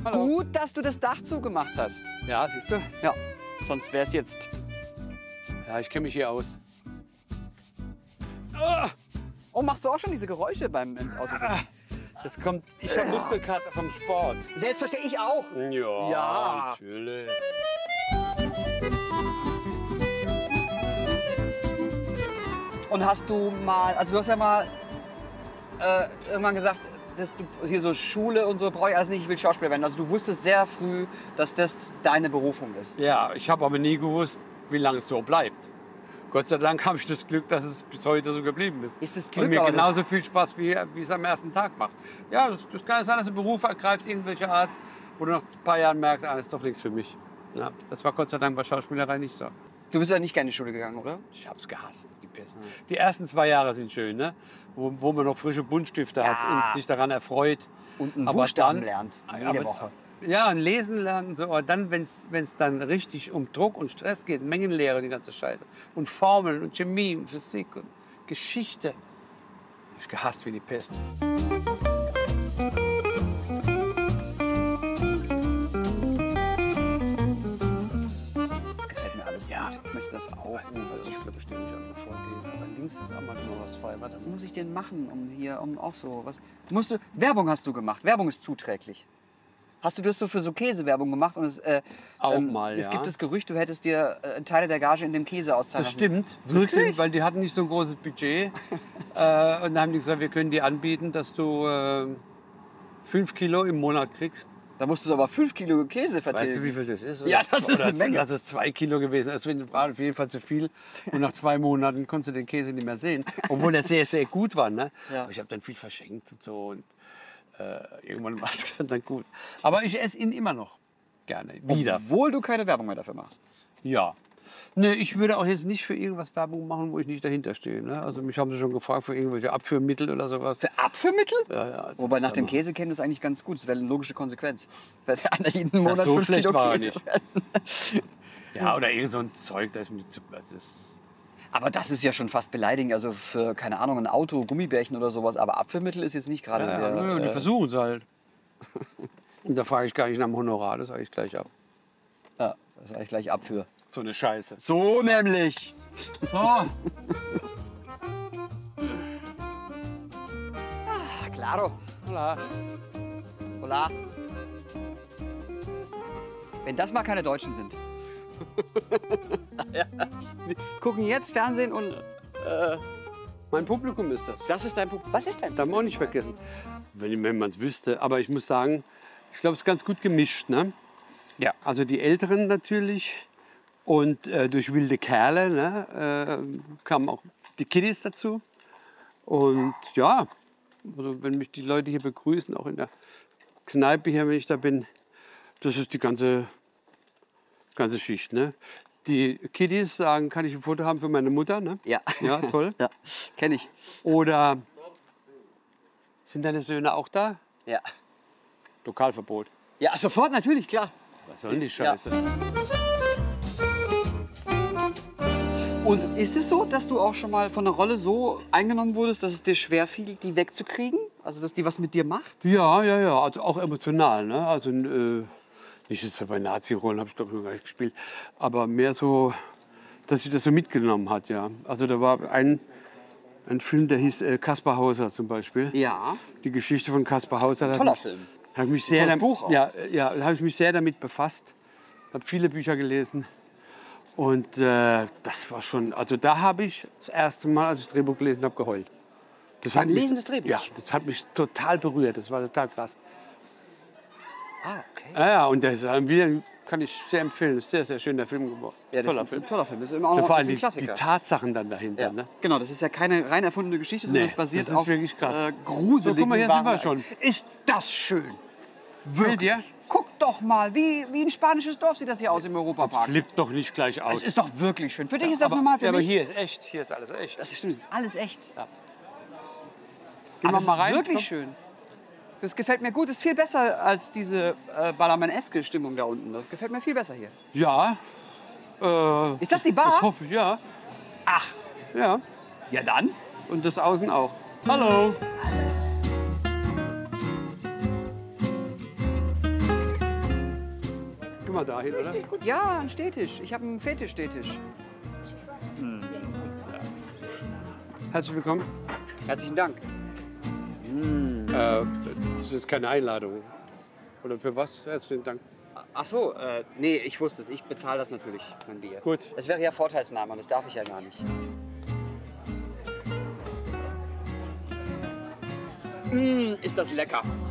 Hallo. Gut, dass du das Dach zugemacht hast. Ja, siehst du? Ja, sonst wäre es jetzt... Ja, ich kenne mich hier aus. Oh, machst du auch schon diese Geräusche beim ins Auto sitzen? Das kommt, ich habe Muskelkater vom Sport. Selbstverständlich auch. Ja, Ja. natürlich. Und hast du mal, also du hast ja mal irgendwann gesagt, dass du hier so Schule und so brauche ich alles nicht, ich will Schauspieler werden. Also du wusstest sehr früh, dass das deine Berufung ist. Ja, ich habe aber nie gewusst, wie lange es so bleibt. Gott sei Dank habe ich das Glück, dass es bis heute so geblieben ist. Ist das Glück, und mir aber genauso viel Spaß, wie es am ersten Tag macht. Ja, das kann sein, dass du einen Beruf ergreifst, irgendwelche Art, wo du nach ein paar Jahren merkst, das ist doch nichts für mich. Ja, das war Gott sei Dank bei Schauspielerei nicht so. Du bist ja nicht gerne in die Schule gegangen, oder? Ich habe es gehasst, die Pest. Die ersten 2 Jahre sind schön, ne? Wo man noch frische Buntstifte hat und sich daran erfreut. Und einen Aber Buchstaben dann- lernt, jede Woche. Ja, und lesen lernen und so. Aber dann, wenn es dann richtig um Druck und Stress geht, Mengenlehre, die ganze Scheiße. Und Formeln und Chemie und Physik und Geschichte. Hab ich gehasst wie die Pest. Das gefällt mir alles Ja. gut. Ich möchte das auch. Was ich glaube, stehe mich auch vor dir. Aber links ist auch mal nur was frei. Was muss ich denn machen, um auch so was? Werbung hast du gemacht. Werbung ist zuträglich. Hast du das so für so Käsewerbung gemacht? Und Auch mal, es ja. gibt das Gerücht, du hättest dir Teile der Gage in dem Käse auszahlen Das lassen. stimmt, wirklich, weil die hatten nicht so ein großes Budget. Und dann haben die gesagt, wir können dir anbieten, dass du 5 Kilo im Monat kriegst. Da musst du aber 5 Kilo Käse vertilgen. Weißt du, wie viel das ist? Ja, das ist eine Menge. Das ist 2 Kilo gewesen. Das war auf jeden Fall zu viel. Und nach 2 Monaten konntest du den Käse nicht mehr sehen. Obwohl der sehr, sehr gut war. Ne? Ja. Aber ich habe dann viel verschenkt und so. Und irgendwann war es dann gut. Aber ich esse ihn immer noch gerne. Wieder. Obwohl du keine Werbung mehr dafür machst. Ja. Ne, ich würde auch jetzt nicht für irgendwas Werbung machen, wo ich nicht dahinter stehe. Ne? Also mich haben sie schon gefragt für irgendwelche Abführmittel oder sowas. Für Abführmittel? Ja, ja, also Wobei nach das dem aber- Käse käme das eigentlich ganz gut. Das wäre eine logische Konsequenz. Wird der einer jeden Monat so 5 schlecht Kilo war er Käse nicht. fressen. Ja, oder irgend so ein Zeug, das ist mir zu... Das Aber das ist ja schon fast beleidigend. Also für, keine Ahnung, ein Auto, Gummibärchen oder sowas. Aber Abführmittel ist jetzt nicht gerade ja, sehr... ja, die versuchen es halt. Und da frage ich gar nicht nach dem Honorar, das sage ich gleich ab. ja, das ist eigentlich gleich ab für. So eine Scheiße. So nämlich. So. Ah, claro. Hola. Hola. Wenn das mal keine Deutschen sind. Die gucken jetzt Fernsehen und Mein Publikum ist das. das ist dein Publikum. Was ist dein Darf man auch nicht vergessen. Wenn man es wüsste. Aber ich muss sagen, ich glaube, es ist ganz gut gemischt. Ne? Ja. Also die Älteren natürlich. Und durch wilde Kerle kamen auch die Kiddies dazu. Und ja, also wenn mich die Leute hier begrüßen, auch in der Kneipe hier, wenn ich da bin, das ist die ganze Schicht. Ne? Die Kiddies sagen, kann ich ein Foto haben für meine Mutter? Ne? Ja. Ja, toll. Ja, kenne ich. Oder sind deine Söhne auch da? Ja. Lokalverbot. Ja, sofort natürlich, klar. Was soll die Scheiße? Und ist es so, dass du auch schon mal von einer Rolle so eingenommen wurdest, dass es dir schwer fiel, die wegzukriegen? Also, dass die was mit dir macht? Ja, ja, ja. Also auch emotional. Ne? Also nicht jetzt bei Nazi-Rollen habe ich glaube ich noch gar nicht gespielt, aber mehr so, dass sich das so mitgenommen hat. Ja. Also da war ein Film, der hieß Kaspar Hauser zum Beispiel. Ja. Die Geschichte von Kaspar Hauser. Toller Film. Habe mich sehr tolles Buch auch. Ja, ja, da habe ich mich sehr damit befasst. Habe viele Bücher gelesen. Und das war schon, also da habe ich das erste Mal, als ich das Drehbuch gelesen habe, geheult. Das Beim hat mich- Lesen des Drehbuchs? Ja, das hat mich total berührt. Das war total krass. Ah, okay. Ja, ja, und das kann ich sehr empfehlen. Das ist sehr, sehr schön, der Film geworden. Ja, das Toller ist Film. ein toller Film. Das ist immer auch Ja, noch vor ein allem bisschen die Klassiker. Tatsachen dann dahinter. Ja. Ne? Genau, das ist ja keine rein erfundene Geschichte, sondern Nee, es basiert das ist auf wirklich krass. gruseligen So, guck mal, hier sind wir wahren- schon. Ist das schön. Fällt dir? Guck doch mal, wie ein spanisches Dorf sieht das hier aus im Europapark. Flippt doch nicht gleich aus. Es ist doch wirklich schön. Für dich ist das aber, normal, für ja, aber mich. hier ist echt. Hier ist alles echt. Das ist stimmt, das ist alles echt. Gehen Aber wir das mal ist rein. wirklich Komm. schön. Das gefällt mir gut. Das ist viel besser als diese Ballermann-eske Stimmung da unten. Das gefällt mir viel besser hier. Ja. Ist das die Das Bar? hoffe ich, ja. Ach, Ja. ja dann. Und das außen auch. Hallo. du mal dahin, oder? Gut, ja, ein Stehtisch. Ich habe einen Fetisch-Stehtisch. Herzlich willkommen. Herzlichen Dank. Das ist keine Einladung. Oder für was? Herzlichen Dank. Ach so, nee, ich wusste es. Ich bezahle das natürlich, mein Bier. Gut. Es wäre ja Vorteilsnahme und das darf ich ja gar nicht. Ist das lecker.